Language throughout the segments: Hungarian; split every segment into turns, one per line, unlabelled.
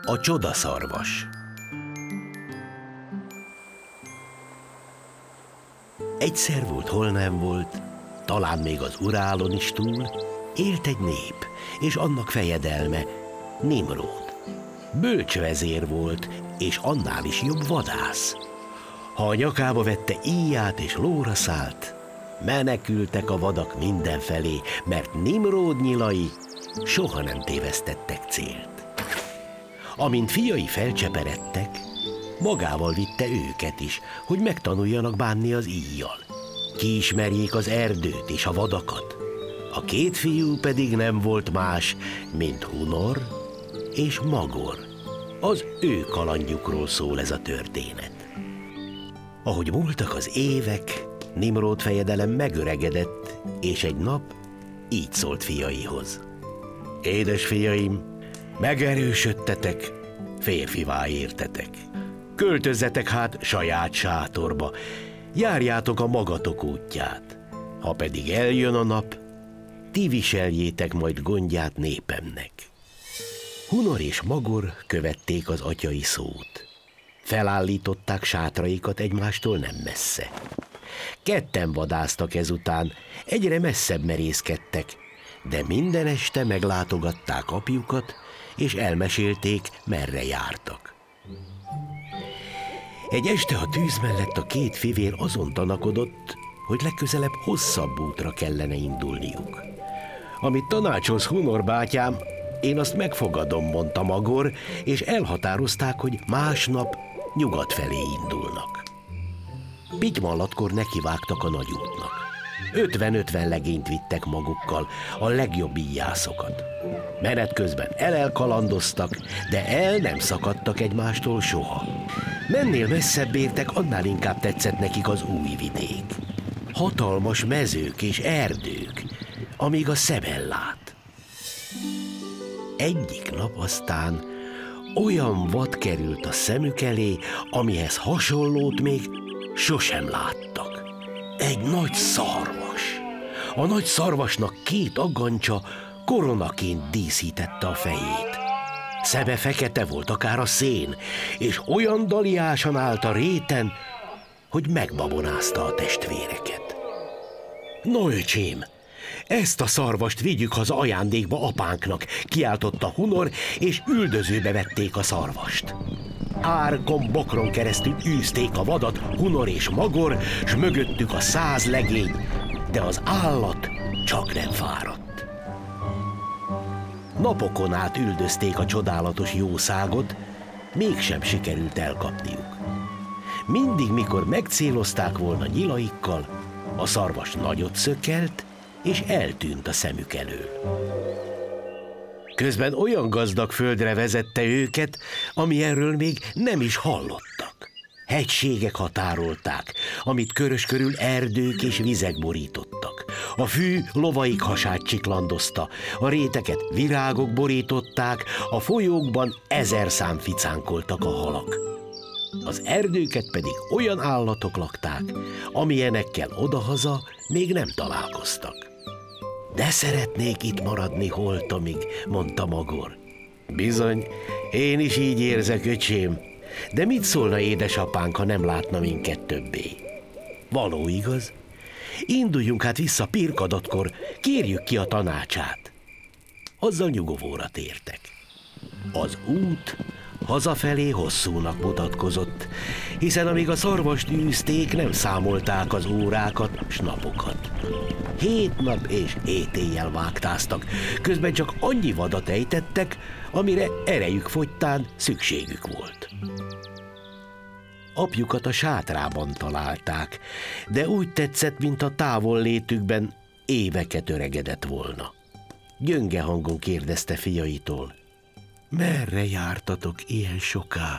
A csodaszarvas. Egyszer volt, hol nem volt, talán még az Urálon is túl, élt egy nép, és annak fejedelme Nimród. Bölcs vezér volt, és annál is jobb vadász. Ha a nyakába vette íját és lóra szállt, menekültek a vadak mindenfelé, mert Nimród nyilai soha nem tévesztettek célt. Amint fiai felcseperedtek, magával vitte őket is, hogy megtanuljanak bánni az íjjal. Kiismerjék az erdőt és a vadakat. A két fiú pedig nem volt más, mint Hunor és Magor. Az ő kalandjukról szól ez a történet. Ahogy múltak az évek, Nimród fejedelem megöregedett, és egy nap így szólt fiaihoz. Édes fiaim, megerősödtetek, férfivá értetek. Költözzetek hát saját sátorba, járjátok a magatok útját. Ha pedig eljön a nap, ti viseljétek majd gondját népemnek. Hunor és Magor követték az atyai szót. Felállították sátraikat egymástól nem messze. Ketten vadásztak ezután, egyre messzebb merészkedtek, de minden este meglátogatták apjukat, és elmesélték, merre jártak. Egy este a tűz mellett a két fivér azon tanakodott, hogy legközelebb hosszabb útra kellene indulniuk. Amit tanácsolsz, Hunor bátyám, én azt megfogadom, mondta Magor, és elhatározták, hogy másnap nyugat felé indulnak. Pitymallatkor nekivágtak a nagy útnak. 50-50 legényt vittek magukkal, a legjobb íjászokat. Menet közben elkalandoztak, de el nem szakadtak egymástól soha. Mennél messzebb értek, annál inkább tetszett nekik az új vidék. Hatalmas mezők és erdők, amíg a szem ellát. Egyik nap aztán olyan vad került a szemük elé, amihez hasonlót még sosem láttak. Egy nagy szarvas. A nagy szarvasnak két aggancsa koronaként díszítette a fejét. Szeme fekete volt, akár a szén, és olyan daliásan állt a réten, hogy megbabonázta a testvéreket. No, öcsém, ezt a szarvast vigyük haza ajándékba apánknak, kiáltotta Hunor, és üldözőbe vették a szarvast. Árkon, bokron keresztül űzték a vadat Hunor és Magor, s mögöttük a 100 legény, de az állat csak nem fáradt. Napokon át üldözték a csodálatos jószágot, mégsem sikerült elkapniuk. Mindig, mikor megcélozták volna nyilaikkal, a szarvas nagyot szökkelt, és eltűnt a szemük elől. Közben olyan gazdag földre vezette őket, ami erről még nem is hallottak. Hegységek határolták, amit körös körül erdők és vizek borítottak. A fű lovaik hasát csiklandozta, a réteket virágok borították, a folyókban 1000 szám ficánkoltak a halak. Az erdőket pedig olyan állatok lakták, amilyenekkel odahaza még nem találkoztak. De szeretnék itt maradni holtomig, mondta Magor. Bizony, én is így érzek, öcsém, de mit szólna édesapánk, ha nem látna minket többé? Való igaz? Induljunk hát vissza Pirkadatkor, kérjük ki a tanácsát. Azzal nyugovóra tértek. Az út hazafelé hosszúnak mutatkozott, hiszen amíg a szarvast űzték, nem számolták az órákat s napokat. 7 nap és 7 éjjel vágtáztak, közben csak annyi vadat ejtettek, amire erejük fogytán szükségük volt. Apjukat a sátrában találták, de úgy tetszett, mint a távollétükben éveket öregedett volna. Gyönge hangon kérdezte fiaitól: merre jártatok ilyen soká?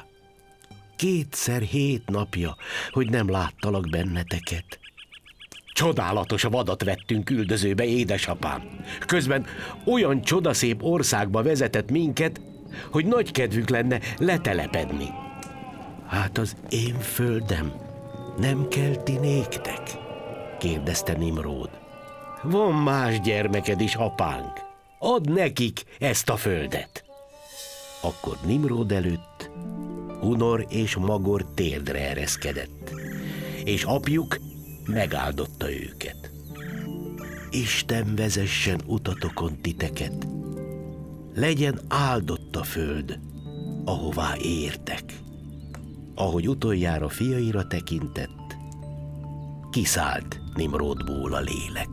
2x7 napja, hogy nem láttalak benneteket. Csodálatos vadat vettünk üldözőbe, édesapám. Közben olyan csodaszép országba vezetett minket, hogy nagy kedvük lenne letelepedni. Hát az én földem nem kelti néktek? kérdezte Nimród. Van más gyermeked is, apánk. Add nekik ezt a földet. Akkor Nimród előtt Hunor és Magor térdre ereszkedett, és apjuk megáldotta őket. Isten vezessen utatokon titeket, legyen áldott a föld, ahová értek. Ahogy utoljára fiaira tekintett, kiszállt Nimródból a lélek.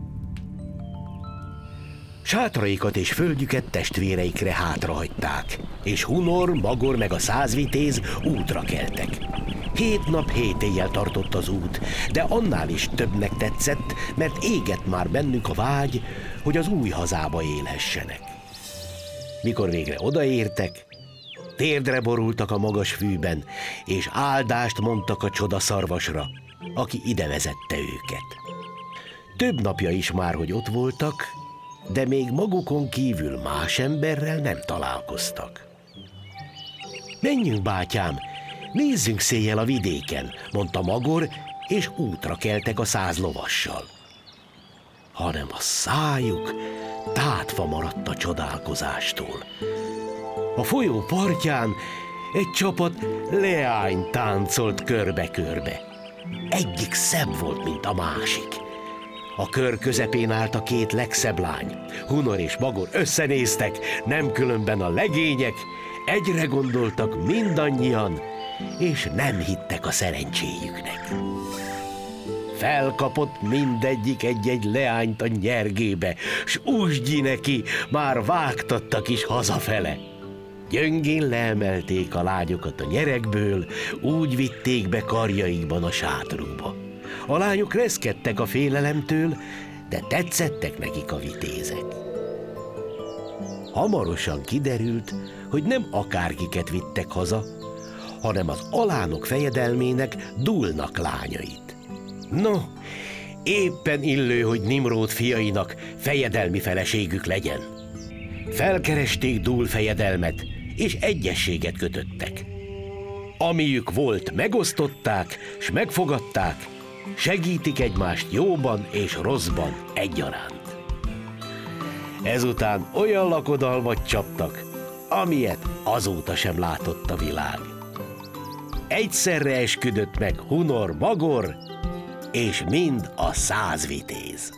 Sátraikat és földjüket testvéreikre hátrahagyták, és Hunor, Magor meg a 100 vitéz útra keltek. 7 nap 7 éjjel tartott az út, de annál is többnek tetszett, mert égett már bennük a vágy, hogy az új hazába élhessenek. Mikor végre odaértek, térdre borultak a magas fűben, és áldást mondtak a csodaszarvasra, aki ide vezette őket. Több napja is már, hogy ott voltak, de még magukon kívül más emberrel nem találkoztak. Menjünk, bátyám, nézzünk széjjel a vidéken, mondta Magor, és útra keltek a 100 lovassal. Hanem a szájuk tátva maradt a csodálkozástól. A folyó partján egy csapat leány táncolt körbe-körbe. Egyik szebb volt, mint a másik. A kör közepén állt a 2 legszebb lány. Hunor és Magor összenéztek, nem különben a legények, egyre gondoltak mindannyian, és nem hittek a szerencséjüknek. Felkapott mindegyik egy-egy leányt a nyergébe, s úsgyi neki, már vágtattak is hazafele. Gyöngén leemelték a lányokat a nyerekből, úgy vitték be karjaikban a sátorukba. A lányok reszkedtek a félelemtől, de tetszettek nekik a vitézek. Hamarosan kiderült, hogy nem akárkiket vittek haza, hanem az alánok fejedelmének Dúlnak lányait. No, éppen illő, hogy Nimród fiainak fejedelmi feleségük legyen. Felkeresték Dúl fejedelmet, és egyességet kötöttek. Amiük volt, megosztották, s megfogadták, segítik egymást jóban és rosszban egyaránt. Ezután olyan lakodalmat csaptak, amilyet azóta sem látott a világ. Egyszerre esküdött meg Hunor, Magor, és mind a 100 vitéz.